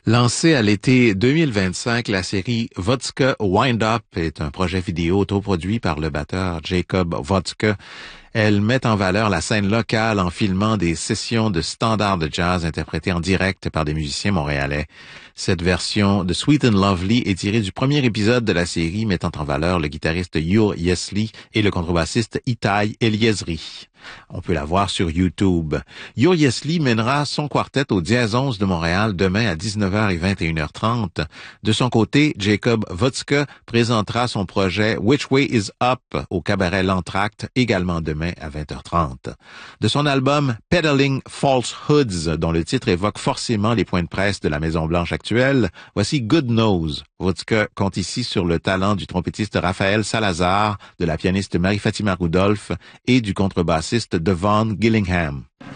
Lancée à l'été 2025, la série Vodka Wind Up est un projet vidéo autoproduit par le batteur Jacob Vodka. Elle met en valeur la scène locale en filmant des sessions de standards de jazz interprétées en direct par des musiciens montréalais. Cette version de Sweet and Lovely est tirée du premier épisode de la série mettant en valeur le guitariste Ur Yesli et le contrebassiste Itai Eliezri. On peut la voir sur YouTube. Ur Yesli mènera son quartet au Dièse 11 de Montréal demain à 19h et 21h30. De son côté, Jacob Vodka présentera son projet Which Way Is Up au cabaret L'Entracte également demain à 20h30. De son album Peddling Falsehoods, dont le titre évoque forcément les points de presse de la Maison-Blanche actuelle, voici Good Knows. Vodka compte ici sur le talent du trompettiste Raphaël Salazar, de la pianiste Marie-Fatima Rudolph et du contrebassiste Devon Gillingham.